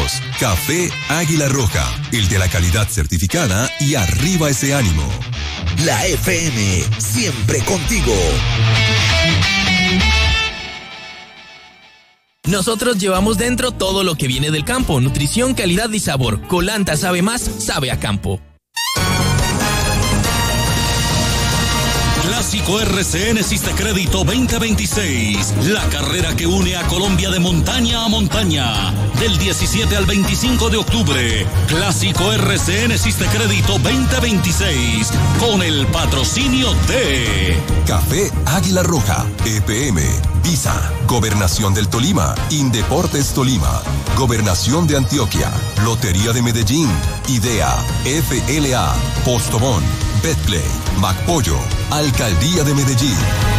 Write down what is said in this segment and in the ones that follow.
escuchamos Café Águila Roja, el de la calidad certificada y arriba ese ánimo. La FM, siempre contigo. Nosotros llevamos dentro todo lo que viene del campo, nutrición, calidad y sabor. Colanta sabe más, sabe a campo. Clásico RCN Sistecrédito 2026, la carrera que une a Colombia de montaña a montaña, del 17 al 25 de octubre. Clásico RCN Sistecrédito 2026, con el patrocinio de Café Águila Roja, EPM, Visa, Gobernación del Tolima, Indeportes Tolima, Gobernación de Antioquia, Lotería de Medellín, IDEA, FLA, Postobón, Betplay, MacPollo, Alcaldía de Medellín.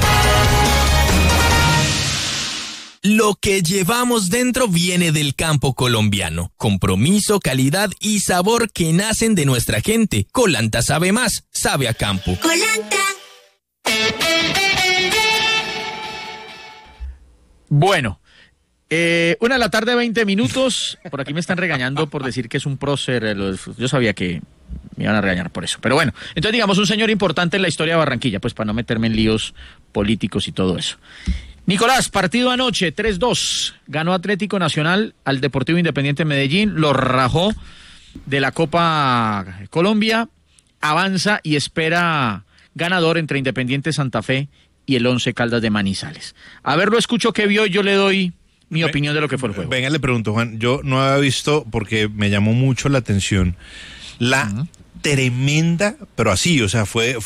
Lo que llevamos dentro viene del campo colombiano. Compromiso, calidad y sabor que nacen de nuestra gente. Colanta sabe más, sabe a campo. Colanta. Bueno, 1:20 p.m. Por aquí me están regañando por decir que es un prócer. Yo sabía que me iban a regañar por eso. Pero bueno, entonces digamos un señor importante en la historia de Barranquilla, pues para no meterme en líos políticos y todo eso. Nicolás, partido anoche, 3-2. Ganó Atlético Nacional al Deportivo Independiente Medellín, lo rajó de la Copa Colombia, avanza y espera ganador entre Independiente Santa Fe y el Once Caldas de Manizales. A ver, lo escucho que vio y yo le doy mi opinión de lo que fue el juego. Venga, le pregunto, Juan, yo no había visto, porque me llamó mucho la atención, la tremenda, pero así, o sea,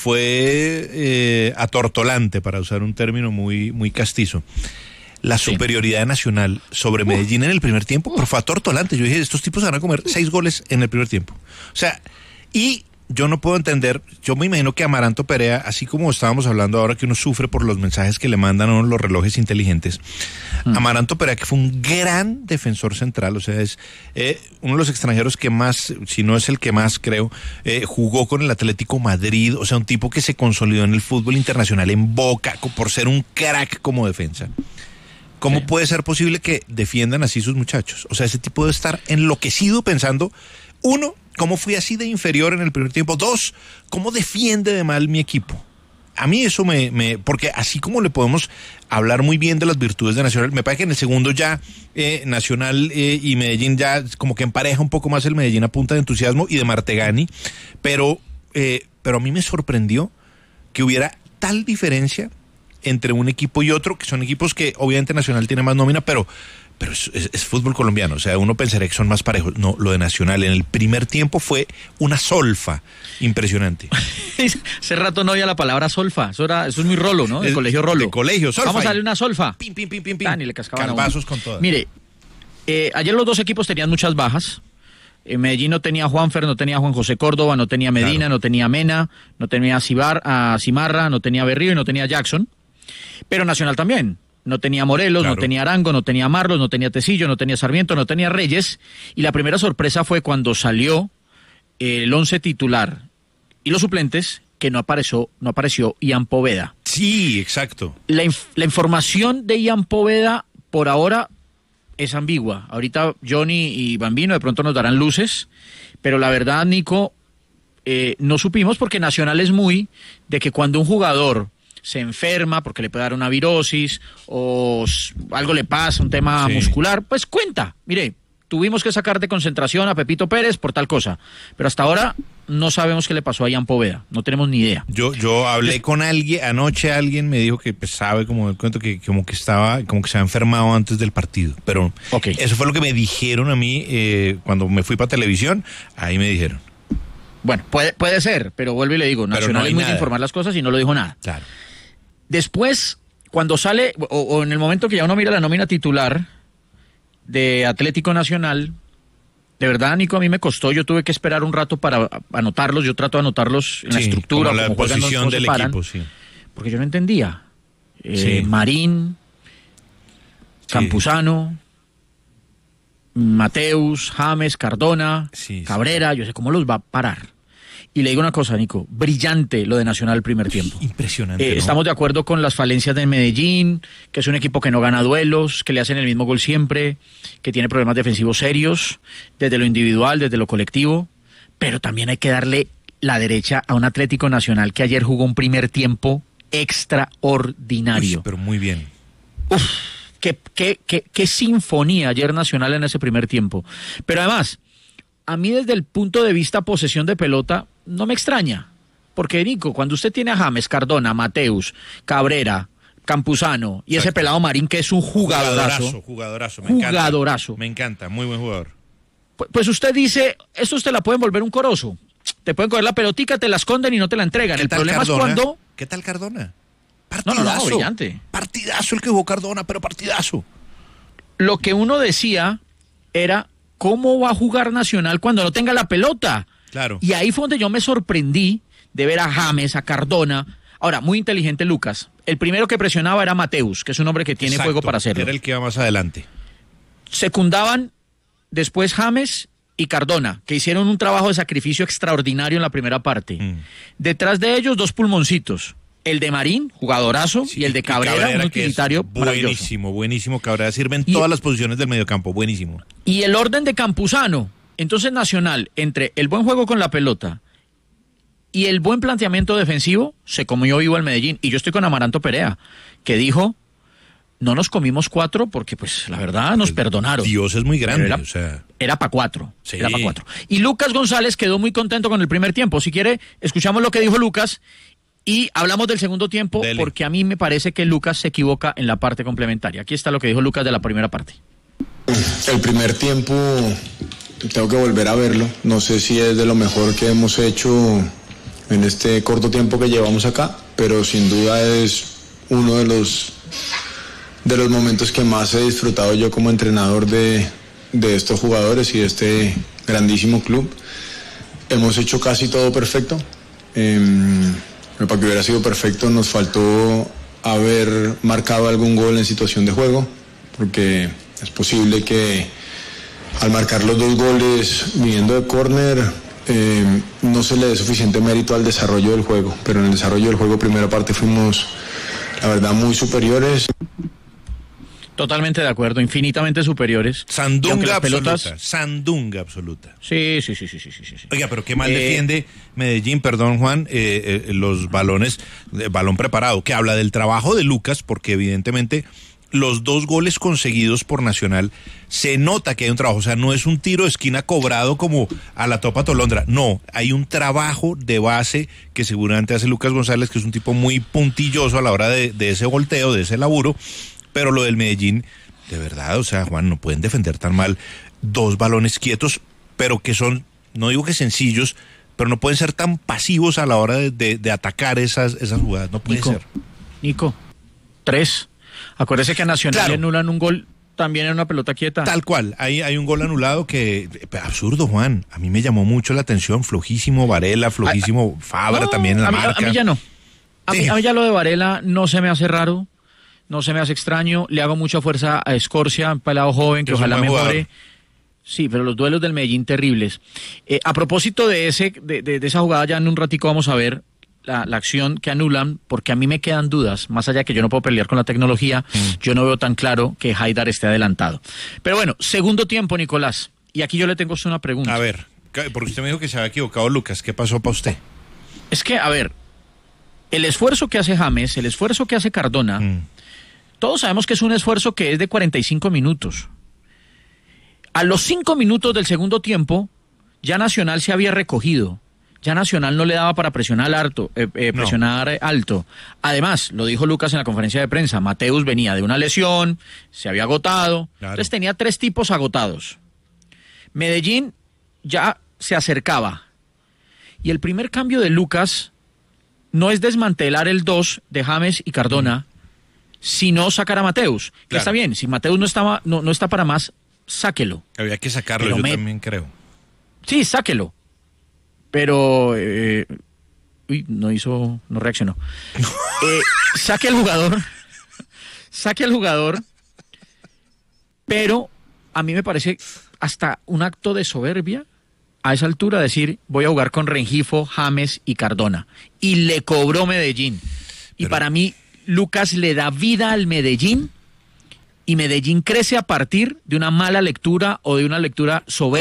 fue atortolante, para usar un término muy castizo, la superioridad nacional sobre Medellín en el primer tiempo, pero fue atortolante. Yo dije, estos tipos van a comer 6 goles en el primer tiempo. O sea, y yo no puedo entender, yo me imagino que Amaranto Perea, así como estábamos hablando ahora que uno sufre por los mensajes que le mandan a uno los relojes inteligentes, Amaranto Perea, que fue un gran defensor central, o sea, es uno de los extranjeros que más, si no es el que más creo, jugó con el Atlético Madrid, o sea, un tipo que se consolidó en el fútbol internacional en Boca, por ser un crack como defensa. ¿Cómo puede ser posible que defiendan así sus muchachos? O sea, ese tipo debe estar enloquecido pensando, uno, ¿cómo fui así de inferior en el primer tiempo? 2, ¿cómo defiende de mal mi equipo? A mí eso porque así como le podemos hablar muy bien de las virtudes de Nacional, me parece que en el segundo ya Nacional y Medellín ya como que empareja un poco más el Medellín a punta de entusiasmo y de Martegani, pero a mí me sorprendió que hubiera tal diferencia entre un equipo y otro, que son equipos que obviamente Nacional tiene más nómina, pero es fútbol colombiano, o sea, uno pensaría que son más parejos. No, lo de Nacional en el primer tiempo fue una solfa impresionante. Hace rato no había la palabra solfa, eso es muy rolo, ¿no? De colegio rolo. De colegio, solfa. Vamos a darle una solfa. Pim, pim, pim, pim, pim. Y le cascaban Carbazos con todas. Mire, ayer los dos equipos tenían muchas bajas. Medellín no tenía a Juanfer, no tenía a Juan José Córdoba, no tenía a Medina, claro, no tenía a Mena, no tenía a Cimarra, no tenía a Berrío y no tenía a Jackson. Pero Nacional también. No tenía Morelos, claro, no tenía Arango, no tenía Marlos, no tenía Tecillo, no tenía Sarmiento, no tenía Reyes. Y la primera sorpresa fue cuando salió el 11 titular y los suplentes, que no apareció Ian Poveda. Sí, exacto. La información de Ian Poveda por ahora es ambigua. Ahorita Johnny y Bambino de pronto nos darán luces, pero la verdad, Nico, no supimos, porque Nacional es muy de que cuando un jugador se enferma porque le puede dar una virosis o algo le pasa, un tema muscular, pues cuenta. Mire, tuvimos que sacar de concentración a Pepito Pérez por tal cosa, pero hasta ahora no sabemos qué le pasó a Ian Poveda, no tenemos ni idea. Yo hablé con alguien, anoche alguien me dijo que pues, sabe como el cuento que como que se había enfermado antes del partido, pero eso fue lo que me dijeron a mí cuando me fui para televisión, ahí me dijeron. Bueno, puede ser, pero vuelvo y le digo, Nacional es muy de informar las cosas y no lo dijo nada. Claro. Después, cuando sale, o en el momento que ya uno mira la nómina titular de Atlético Nacional, de verdad, Nico, a mí me costó, yo tuve que esperar un rato para anotarlos, yo trato de anotarlos en la estructura, como la posición del equipo, sí. Porque yo no entendía. Marín, Campuzano, Mateus, James, Cardona, Cabrera, yo sé cómo los va a parar. Y le digo una cosa, Nico, brillante lo de Nacional el primer tiempo. Impresionante, ¿no? Estamos de acuerdo con las falencias de Medellín, que es un equipo que no gana duelos, que le hacen el mismo gol siempre, que tiene problemas defensivos serios, desde lo individual, desde lo colectivo, pero también hay que darle la derecha a un Atlético Nacional que ayer jugó un primer tiempo extraordinario. Uy, pero muy bien. Uf, qué sinfonía ayer Nacional en ese primer tiempo. Pero además, a mí desde el punto de vista posesión de pelota, no me extraña. Porque, Nico, cuando usted tiene a James, Cardona, Mateus, Cabrera, Campuzano y ese pelado Marín, que es un jugadorazo. Jugadorazo. Me encanta, muy buen jugador. Pues usted dice, estos te la pueden volver un corozo. Te pueden coger la pelotica, te la esconden y no te la entregan. El problema Cardona? es cuando... ¿Qué tal Cardona? Partidazo. No, brillante. Partidazo el que jugó Cardona, pero partidazo. Lo que uno decía era, ¿cómo va a jugar Nacional cuando no tenga la pelota? Claro. Y ahí fue donde yo me sorprendí de ver a James, a Cardona. Ahora, muy inteligente Lucas. El primero que presionaba era Mateus, que es un hombre que tiene juego para hacerlo. Era el que iba más adelante. Secundaban después James y Cardona, que hicieron un trabajo de sacrificio extraordinario en la primera parte. Detrás de ellos, dos pulmoncitos. El de Marín, jugadorazo, sí, y el de Cabrera, un utilitario buenísimo, buenísimo. Cabrera sirve en todas las posiciones del mediocampo, buenísimo. Y el orden de Campuzano. Entonces Nacional, entre el buen juego con la pelota y el buen planteamiento defensivo, se comió vivo el Medellín. Y yo estoy con Amaranto Perea, que dijo, no nos comimos 4 porque, pues, la verdad, nos perdonaron. Dios es muy grande, era para 4. Sí. Era para 4. Y Lucas González quedó muy contento con el primer tiempo. Si quiere, escuchamos lo que dijo Lucas y hablamos del segundo tiempo. Dele. Porque a mí me parece que Lucas se equivoca en la parte complementaria. Aquí está lo que dijo Lucas de la primera parte. El primer tiempo, tengo que volver a verlo. No sé si es de lo mejor que hemos hecho en este corto tiempo que llevamos acá, pero sin duda es uno de los momentos que más he disfrutado yo como entrenador de estos jugadores y de este grandísimo club. Hemos hecho casi todo perfecto. Para que hubiera sido perfecto nos faltó haber marcado algún gol en situación de juego, porque es posible que al marcar los 2 goles viniendo de córner no se le dé suficiente mérito al desarrollo del juego, pero en el desarrollo del juego primera parte fuimos, la verdad, muy superiores. Totalmente de acuerdo, infinitamente superiores. Sandunga absoluta, sandunga absoluta. Sí. Oiga, pero qué mal defiende Medellín, perdón Juan, los balones, balón preparado, que habla del trabajo de Lucas, porque evidentemente los 2 goles conseguidos por Nacional, se nota que hay un trabajo, o sea, no es un tiro de esquina cobrado como a la Topa Tolondra, no, hay un trabajo de base que seguramente hace Lucas González, que es un tipo muy puntilloso a la hora de ese volteo, de ese laburo. Pero lo del Medellín, de verdad, o sea, Juan, no pueden defender tan mal 2 balones quietos, pero que son, no digo que sencillos, pero no pueden ser tan pasivos a la hora de atacar esas jugadas, no puede ser. Nico, 3. Acuérdese que a Nacional le anulan un gol también en una pelota quieta. Tal cual, hay un gol anulado que, absurdo, Juan, a mí me llamó mucho la atención, flojísimo Varela, flojísimo Fabra también en la marca. A mí ya no, a mí ya lo de Varela no se me hace raro. No se me hace extraño, le hago mucha fuerza a Escorcia, un pelado joven que ojalá mejore. Sí, pero los duelos del Medellín terribles. A propósito de esa jugada, ya en un ratico vamos a ver la acción que anulan, porque a mí me quedan dudas, más allá que yo no puedo pelear con la tecnología, yo no veo tan claro que Haidar esté adelantado. Pero bueno, segundo tiempo, Nicolás, y aquí yo le tengo una pregunta. A ver, porque usted me dijo que se había equivocado Lucas, ¿qué pasó para usted? Es que, a ver, el esfuerzo que hace James, el esfuerzo que hace Cardona... Todos sabemos que es un esfuerzo que es de 45 minutos. A los 5 minutos del segundo tiempo, ya Nacional se había recogido. Ya Nacional no le daba para presionar alto. Además, lo dijo Lucas en la conferencia de prensa, Mateus venía de una lesión, se había agotado. Claro. Entonces tenía 3 tipos agotados. Medellín ya se acercaba. Y el primer cambio de Lucas no es desmantelar el 2 de James y Cardona, sino sacar a Mateus. Claro. Que está bien, si Mateus no está para más, sáquelo. Había que sacarlo, yo también creo. Sí, sáquelo. Pero no reaccionó. Saque al jugador, pero a mí me parece hasta un acto de soberbia a esa altura decir, voy a jugar con Rengifo, James y Cardona. Y le cobró Medellín. Y para mí, Lucas le da vida al Medellín, y Medellín crece a partir de una mala lectura o de una lectura soberbia